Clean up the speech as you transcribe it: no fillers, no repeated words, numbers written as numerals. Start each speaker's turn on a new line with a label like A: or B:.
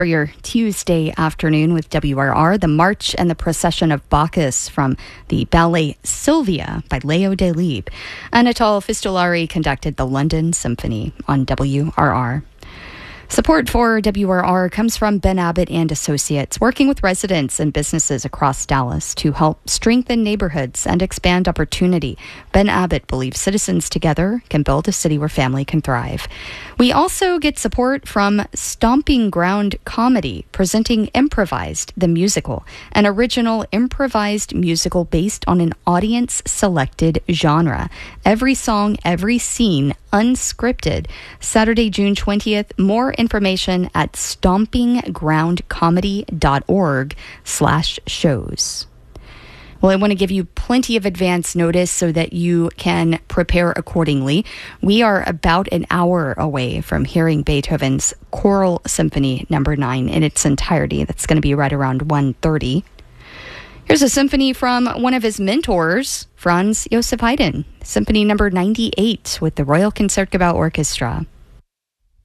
A: For your Tuesday afternoon with WRR, the March and the Procession of Bacchus from the ballet Sylvia by Leo Delibes. Anatole Fistolari conducted the London Symphony on WRR. Support for WRR comes from Ben Abbott and Associates, working with residents and businesses across Dallas to help strengthen neighborhoods and expand opportunity. Ben Abbott believes citizens together can build a city where family can thrive. We also get support from Stomping Ground Comedy, presenting Improvised, the musical, an original improvised musical based on an audience-selected genre. Every song, every scene, unscripted. Saturday, June 20th. More information at stompinggroundcomedy.org/shows. Well, I want to give you plenty of advance notice so that you can prepare accordingly. We are about an hour away from hearing Beethoven's Choral Symphony No. 9 in its entirety. That's going to be right around 1:30. Here's a symphony from one of his mentors, Franz Josef Haydn, Symphony No. 98 with the Royal Concertgebouw Orchestra.